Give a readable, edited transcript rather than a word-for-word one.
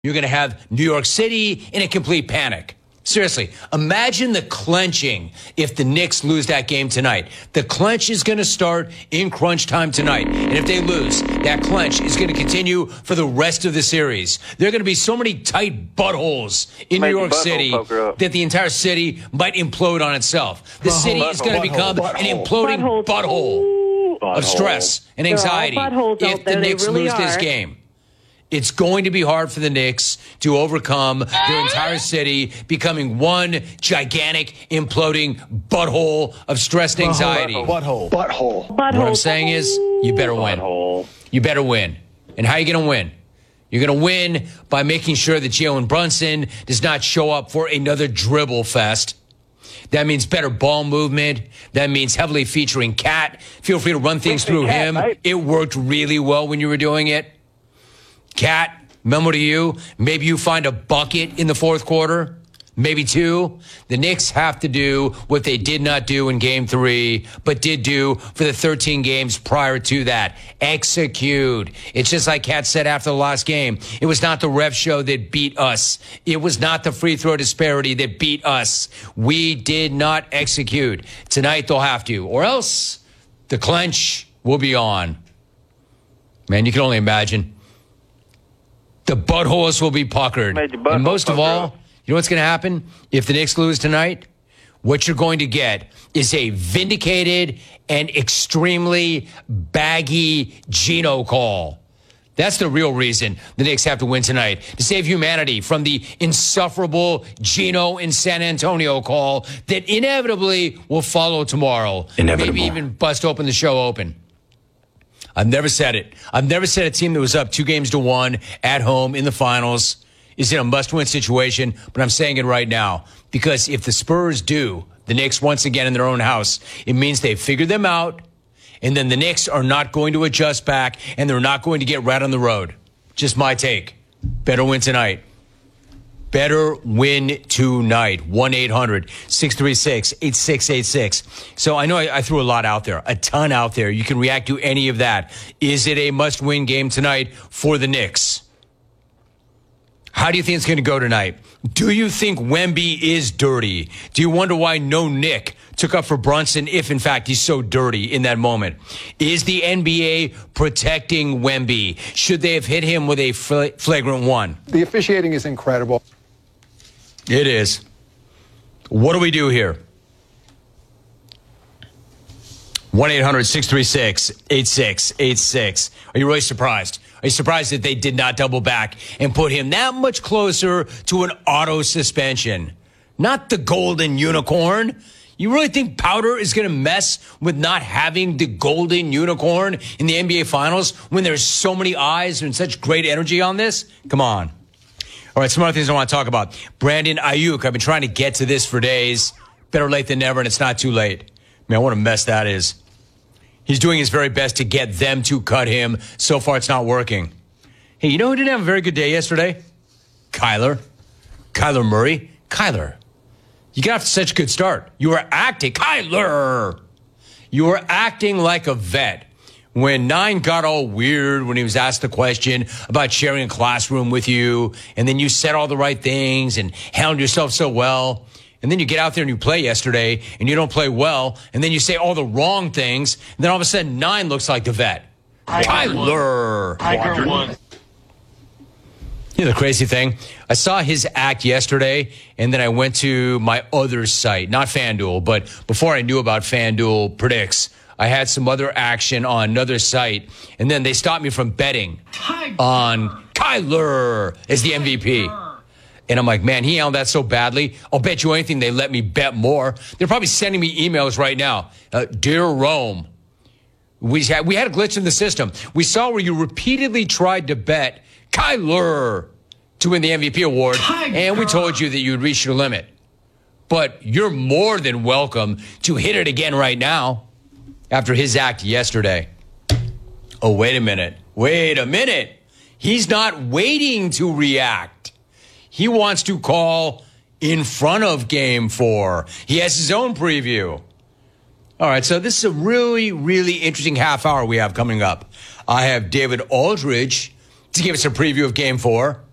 You're going to have New York City in a complete panic. Seriously, imagine the clenching if the Knicks lose that game tonight. The clench is going to start in crunch time tonight. And if they lose, that clench is going to continue for the rest of the series. There are going to be so many tight buttholes in New York City that the entire city might implode on itself. The city is going to become an imploding butthole of stress and anxiety if the Knicks lose this game. It's going to be hard for the Knicks to overcome their entire city becoming one gigantic imploding butthole of stress and anxiety. Butthole. What I'm saying is, you better win. You better win. And how are you going to win? You're going to win by making sure that Jalen Brunson does not show up for another dribble fest. That means better ball movement. That means heavily featuring Cat. Feel free to run things through him. Right? It worked really well when you were doing it. Cat, memo to you. Maybe you find a bucket in the fourth quarter. Maybe two. The Knicks have to do what they did not do in game 3, but did do for the 13 games prior to that. Execute. It's just like Cat said after the last game. It was not the ref show that beat us. It was not the free throw disparity that beat us. We did not execute. Tonight they'll have to, or else the clench will be on. Man, you can only imagine. The buttholes will be puckered. And most of all, you know what's going to happen if the Knicks lose tonight? What you're going to get is a vindicated and extremely baggy Geno call. That's the real reason the Knicks have to win tonight, to save humanity from the insufferable Geno in San Antonio call that inevitably will follow tomorrow. Maybe even bust open the show open. I've never said it. I've never said a team that was up 2-1 at home in the finals is in a must-win situation, but I'm saying it right now because if the Spurs do the Knicks once again in their own house, it means they've figured them out, and then the Knicks are not going to adjust back, and they're not going to get right on the road. Just my take. Better win tonight. Better win tonight. 1-800-636-8686. So I know I threw a lot out there, a ton out there. You can react to any of that. Is it a must-win game tonight for the Knicks? How do you think it's going to go tonight? Do you think Wemby is dirty? Do you wonder why no Nick took up for Brunson if, in fact, he's so dirty in that moment? Is the NBA protecting Wemby? Should they have hit him with a flagrant one? The officiating is incredible. It is. What do we do here? 1-800-636-8686. Are you really surprised? Are you surprised that they did not double back and put him that much closer to an auto suspension? Not the golden unicorn. You really think Powder is going to mess with not having the golden unicorn in the NBA Finals when there's so many eyes and such great energy on this? Come on. All right, some other things I want to talk about. Brandon Ayuk, I've been trying to get to this for days. Better late than never, and it's not too late. Man, what a mess that is. He's doing his very best to get them to cut him. So far, it's not working. Hey, you know who didn't have a very good day yesterday? Kyler Murray. Kyler, you got off to such a good start. You were acting, Kyler. You were acting like a vet. When Nine got all weird when he was asked the question about sharing a classroom with you, and then you said all the right things and handled yourself so well, and then you get out there and you play yesterday, and you don't play well, and then you say all the wrong things, and then all of a sudden Nine looks like the vet. Kyler. Tiger won. You know the crazy thing? I saw his act yesterday, and then I went to my other site, not FanDuel, but before I knew about FanDuel Predicts, I had some other action on another site, and then they stopped me from betting on Kyler as the MVP. And I'm like, man, he handled that so badly. I'll bet you anything they let me bet more. They're probably sending me emails right now. Dear Rome, we had a glitch in the system. We saw where you repeatedly tried to bet Kyler to win the MVP award, and we told you that you'd reached your limit. But you're more than welcome to hit it again right now after his act yesterday. Oh, wait a minute. He's not waiting to react. He wants to call in front of Game 4. He has his own preview. All right, so this is a really, really interesting half hour we have coming up. I have David Aldridge to give us a preview of Game 4.